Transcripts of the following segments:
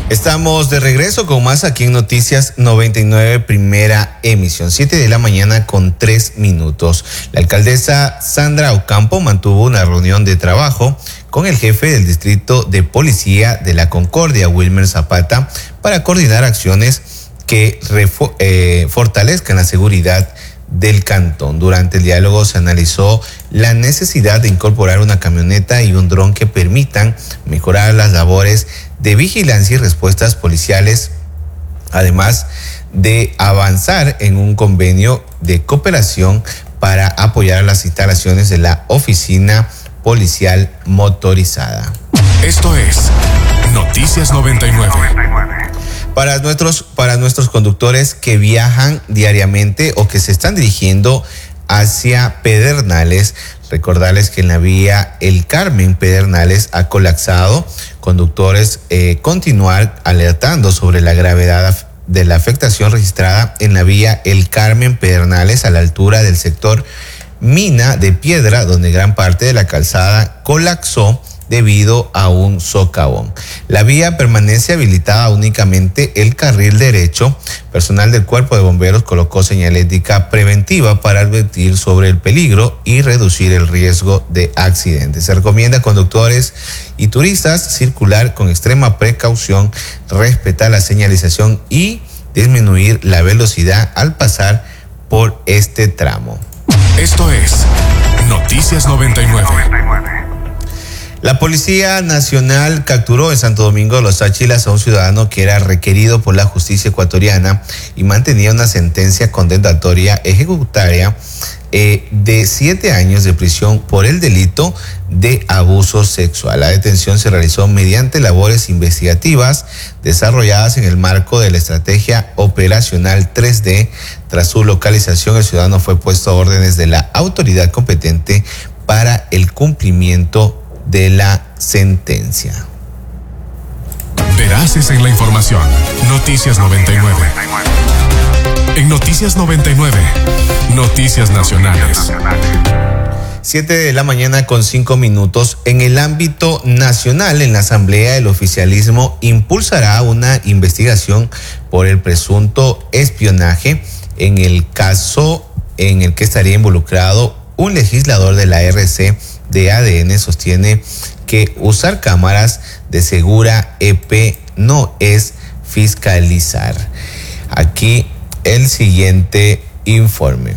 Estamos de regreso con más aquí en Noticias 99, primera emisión, 7:03 a.m. La alcaldesa Sandra Ocampo mantuvo una reunión de trabajo con el jefe del distrito de policía de La Concordia, Wilmer Zapata, para coordinar acciones que fortalezcan la seguridad del cantón. Durante el diálogo se analizó la necesidad de incorporar una camioneta y un dron que permitan mejorar las labores de vigilancia y respuestas policiales, además de avanzar en un convenio de cooperación para apoyar las instalaciones de la oficina policial motorizada. Esto es Noticias 99. Para nuestros conductores que viajan diariamente o que se están dirigiendo hacia Pedernales, recordarles que en la vía El Carmen Pedernales ha colapsado. Conductores continuar alertando sobre la gravedad de la afectación registrada en la vía El Carmen Pedernales a la altura del sector Mina de Piedra, donde gran parte de la calzada colapsó debido a un socavón. La vía permanece habilitada únicamente el carril derecho. Personal del Cuerpo de Bomberos colocó señalética preventiva para advertir sobre el peligro y reducir el riesgo de accidentes. Se recomienda a conductores y turistas circular con extrema precaución, respetar la señalización y disminuir la velocidad al pasar por este tramo. Esto es Noticias 99. La Policía Nacional capturó en Santo Domingo de los Áchilas a un ciudadano que era requerido por la justicia ecuatoriana y mantenía una sentencia condenatoria ejecutoria de 7 años de prisión por el delito de abuso sexual. La detención se realizó mediante labores investigativas desarrolladas en el marco de la estrategia operacional 3D. Tras su localización, el ciudadano fue puesto a órdenes de la autoridad competente para el cumplimiento de la sentencia. Veraces en la información. Noticias 99. En Noticias 99, Noticias Nacionales. 7:05 a.m. En el ámbito nacional, en la Asamblea, el oficialismo impulsará una investigación por el presunto espionaje en el caso en el que estaría involucrado un legislador de la RC de ADN. Sostiene que usar cámaras de Segura EP no es fiscalizar. Aquí el siguiente informe.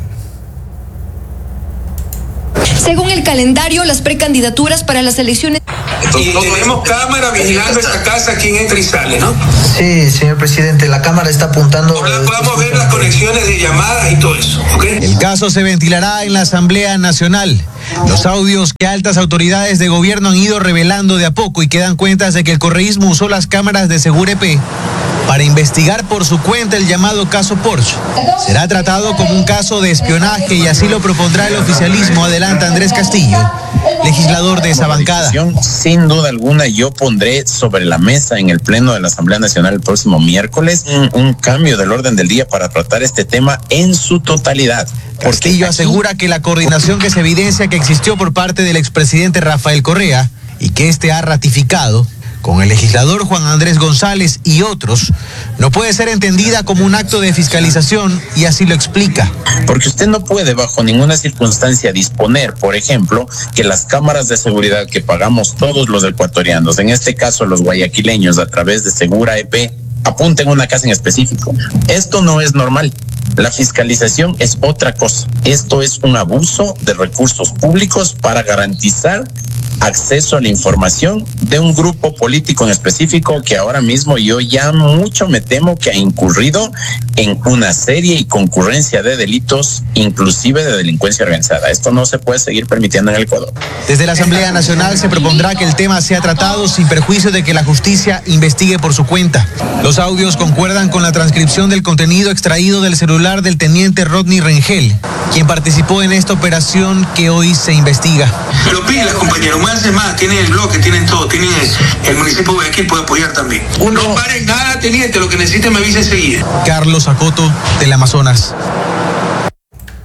Según el calendario, las precandidaturas para las elecciones... Y tenemos cámara vigilando esta casa, quién entra y sale, ¿no? Sí, señor presidente, la cámara está apuntando... Podamos ver las conexiones de llamadas y todo eso, ¿ok? El caso se ventilará en la Asamblea Nacional. Los audios que altas autoridades de gobierno han ido revelando de a poco y que dan cuentas de que el correísmo usó las cámaras de Segura EP para investigar por su cuenta el llamado caso Porsche. Será tratado como un caso de espionaje y así lo propondrá el oficialismo, adelanta Andrés Castillo, legislador de esa bancada. Sin duda alguna, yo pondré sobre la mesa en el Pleno de la Asamblea Nacional el próximo miércoles un cambio del orden del día para tratar este tema en su totalidad. Castillo asegura que la coordinación que se evidencia que existió por parte del expresidente Rafael Correa y que este ha ratificado con el legislador Juan Andrés González y otros, no puede ser entendida como un acto de fiscalización y así lo explica. Porque usted no puede bajo ninguna circunstancia disponer, por ejemplo, que las cámaras de seguridad que pagamos todos los ecuatorianos, en este caso los guayaquileños a través de Segura EP, apunten una casa en específico. Esto no es normal. La fiscalización es otra cosa. Esto es un abuso de recursos públicos para garantizar acceso a la información de un grupo político en específico que ahora mismo yo ya mucho me temo que ha incurrido en una serie y concurrencia de delitos, inclusive de delincuencia organizada. Esto no se puede seguir permitiendo en el Ecuador. Desde la Asamblea Nacional se propondrá que el tema sea tratado sin perjuicio de que la justicia investigue por su cuenta. Los audios concuerdan con la transcripción del contenido extraído del celular del teniente Rodney Rengel, quien participó en esta operación que hoy se investiga. Pero pilas, compañero, más, tienen el bloque, tienen todo, tienen el municipio de Guayaquil, puede apoyar también. No paren nada, teniente, lo que necesite me avisa enseguida. Carlos Acoto, del Amazonas.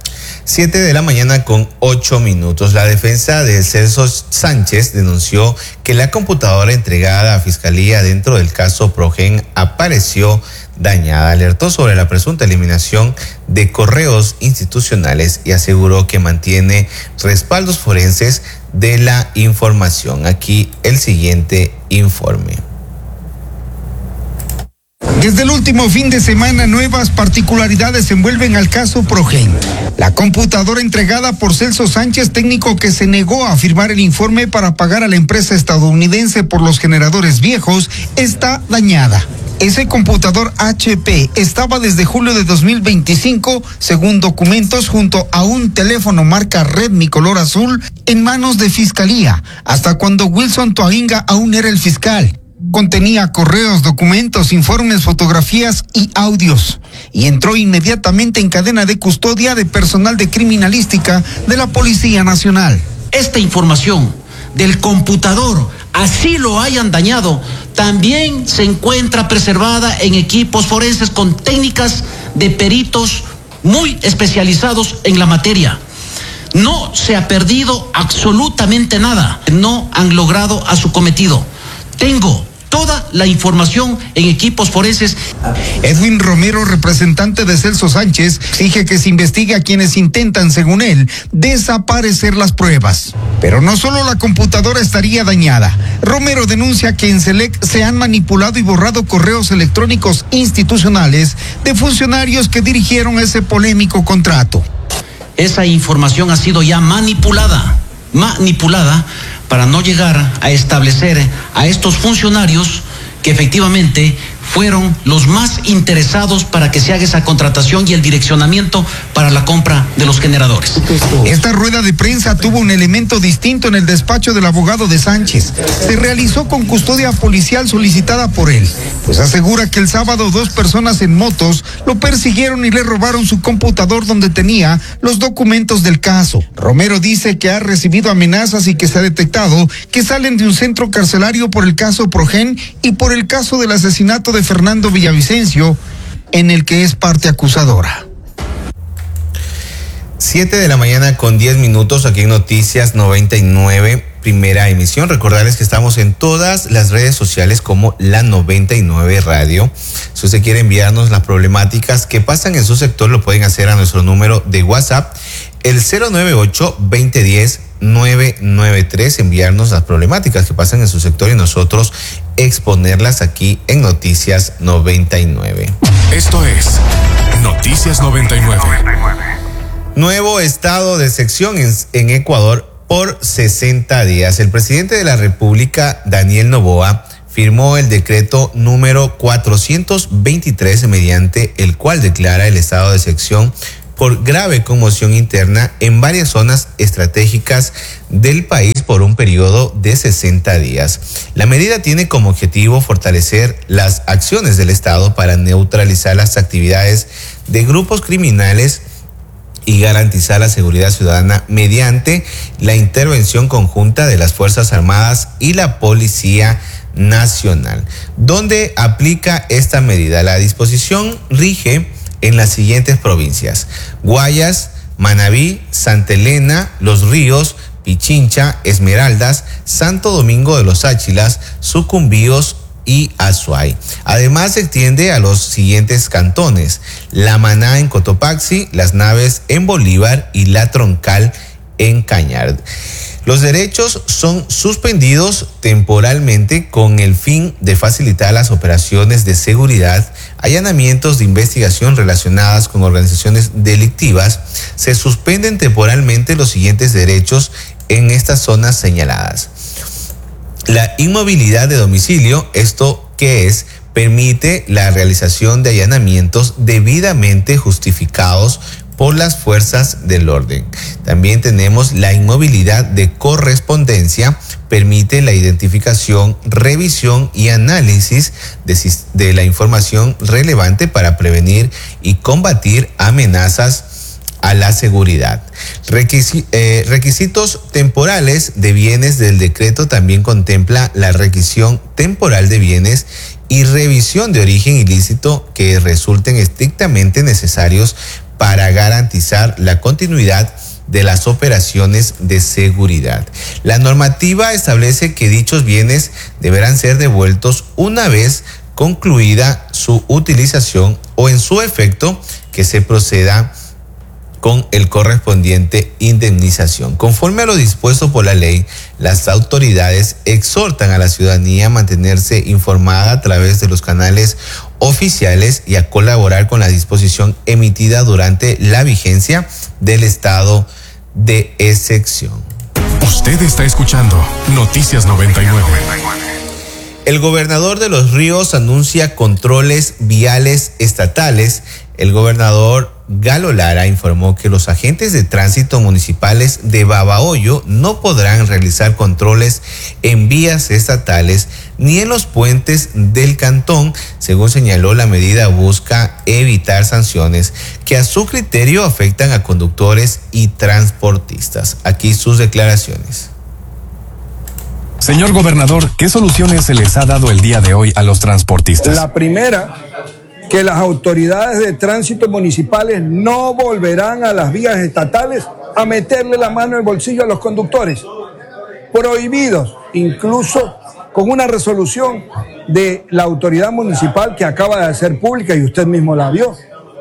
7:08 a.m. La defensa de Celso Sánchez denunció que la computadora entregada a Fiscalía dentro del caso Progen apareció dañada. Alertó sobre la presunta eliminación de correos institucionales y aseguró que mantiene respaldos forenses de la información. Aquí el siguiente informe. Desde el último fin de semana, nuevas particularidades envuelven al caso Progen. La computadora entregada por Celso Sánchez, técnico que se negó a firmar el informe para pagar a la empresa estadounidense por los generadores viejos, está dañada. Ese computador HP estaba desde julio de 2025, según documentos, junto a un teléfono marca Redmi color azul en manos de Fiscalía, hasta cuando Wilson Toainga aún era el fiscal. Contenía correos, documentos, informes, fotografías y audios, y entró inmediatamente en cadena de custodia de personal de criminalística de la Policía Nacional. Esta información del computador, así lo hayan dañado, también se encuentra preservada en equipos forenses con técnicas de peritos muy especializados en la materia. No se ha perdido absolutamente nada, no han logrado a su cometido. Tengo toda la información en equipos forenses. Edwin Romero, representante de Celso Sánchez, exige que se investigue a quienes intentan, según él, desaparecer las pruebas. Pero no solo la computadora estaría dañada. Romero denuncia que en Selec se han manipulado y borrado correos electrónicos institucionales de funcionarios que dirigieron ese polémico contrato. Esa información ha sido ya manipulada para no llegar a establecer a estos funcionarios que efectivamente fueron los más interesados para que se haga esa contratación y el direccionamiento para la compra de los generadores. Esta rueda de prensa tuvo un elemento distinto en el despacho del abogado de Sánchez. Se realizó con custodia policial solicitada por él, pues asegura que el sábado 2 personas en motos lo persiguieron y le robaron su computador donde tenía los documentos del caso. Romero dice que ha recibido amenazas y que se ha detectado que salen de un centro carcelario por el caso Progen y por el caso del asesinato de Fernando Villavicencio, en el que es parte acusadora. 7:10 a.m. aquí en Noticias 99, primera emisión. Recordarles que estamos en todas las redes sociales como La 99 Radio. Si usted quiere enviarnos las problemáticas que pasan en su sector, lo pueden hacer a nuestro número de WhatsApp, el 098-2010-993, enviarnos las problemáticas que pasan en su sector y nosotros exponerlas aquí en Noticias 99. Esto es Noticias 99. Nuevo estado de excepción en Ecuador por 60 días. El presidente de la República, Daniel Noboa, firmó el decreto número 423, mediante el cual declara el estado de excepción por grave conmoción interna en varias zonas estratégicas del país por un periodo de 60 días. La medida tiene como objetivo fortalecer las acciones del Estado para neutralizar las actividades de grupos criminales y garantizar la seguridad ciudadana mediante la intervención conjunta de las Fuerzas Armadas y la Policía Nacional. ¿Dónde aplica esta medida? La disposición rige en las siguientes provincias: Guayas, Manabí, Santa Elena, Los Ríos, Pichincha, Esmeraldas, Santo Domingo de los Áchilas, Sucumbíos y Azuay. Además, se extiende a los siguientes cantones: La Maná en Cotopaxi, Las Naves en Bolívar y La Troncal en Cañar. Los derechos son suspendidos temporalmente con el fin de facilitar las operaciones de seguridad, allanamientos de investigación relacionadas con organizaciones delictivas. Se suspenden temporalmente los siguientes derechos en estas zonas señaladas: la inmovilidad de domicilio, ¿esto qué es? Permite la realización de allanamientos debidamente justificados por las fuerzas del orden. También tenemos la inmovilidad de correspondencia, permite la identificación, revisión y análisis de la información relevante para prevenir y combatir amenazas a la seguridad. Requisitos temporales de bienes del decreto también contempla la requisición temporal de bienes y revisión de origen ilícito que resulten estrictamente necesarios para garantizar la continuidad de las operaciones de seguridad. La normativa establece que dichos bienes deberán ser devueltos una vez concluida su utilización o en su efecto que se proceda con el correspondiente indemnización. Conforme a lo dispuesto por la ley, las autoridades exhortan a la ciudadanía a mantenerse informada a través de los canales oficiales y a colaborar con la disposición emitida durante la vigencia del estado de excepción. Usted está escuchando Noticias 99. El gobernador de Los Ríos anuncia controles viales estatales. El gobernador Galo Lara informó que los agentes de tránsito municipales de Babahoyo no podrán realizar controles en vías estatales ni en los puentes del cantón. Según señaló, la medida busca evitar sanciones que a su criterio afectan a conductores y transportistas. Aquí sus declaraciones. Señor gobernador, ¿qué soluciones se les ha dado el día de hoy a los transportistas? La primera, que las autoridades de tránsito municipales no volverán a las vías estatales a meterle la mano en el bolsillo a los conductores. Prohibidos, incluso con una resolución de la autoridad municipal que acaba de hacer pública y usted mismo la vio.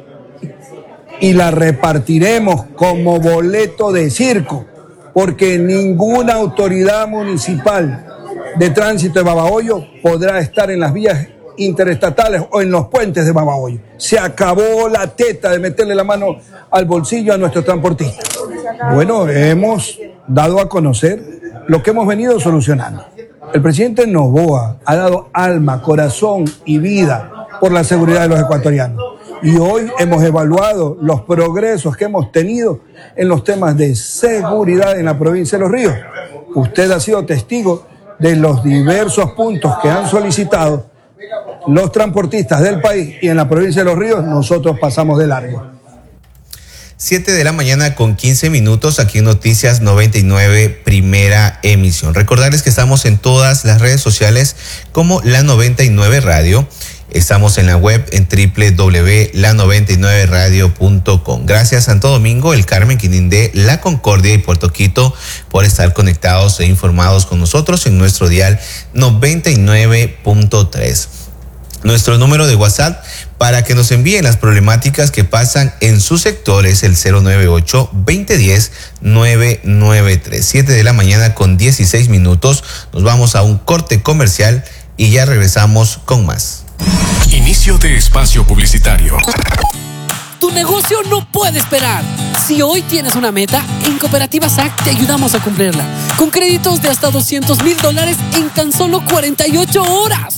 Y la repartiremos como boleto de circo, porque ninguna autoridad municipal de tránsito de Babahoyo podrá estar en las vías interestatales o en los puentes de Babahoyo. Se acabó la teta de meterle la mano al bolsillo a nuestros transportistas. Bueno, hemos dado a conocer lo que hemos venido solucionando. El presidente Noboa ha dado alma, corazón y vida por la seguridad de los ecuatorianos. Y hoy hemos evaluado los progresos que hemos tenido en los temas de seguridad en la provincia de Los Ríos. Usted ha sido testigo de los diversos puntos que han solicitado los transportistas del país, y en la provincia de Los Ríos nosotros pasamos de largo. 7:15 a.m. aquí en Noticias 99, primera emisión. Recordarles que estamos en todas las redes sociales como La 99 Radio. Estamos en la web en www.la99radio.com. Gracias Santo Domingo, El Carmen, Quinindé, La Concordia y Puerto Quito por estar conectados e informados con nosotros en nuestro dial 99.3. Nuestro número de WhatsApp para que nos envíen las problemáticas que pasan en su sector es el 098-2010-993. 7:16 a.m. Nos vamos a un corte comercial y ya regresamos con más. Inicio de espacio publicitario. Tu negocio no puede esperar. Si hoy tienes una meta, en Cooperativa SAC te ayudamos a cumplirla. Con créditos de hasta $200,000 en tan solo 48 horas.